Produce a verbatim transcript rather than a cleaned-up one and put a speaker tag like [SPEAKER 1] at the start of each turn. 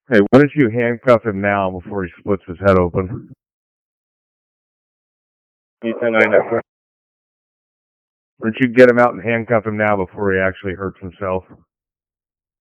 [SPEAKER 1] Hey, why don't you handcuff him now before he splits his head open? You ten nine Why don't you get him out and handcuff him now before he actually hurts himself?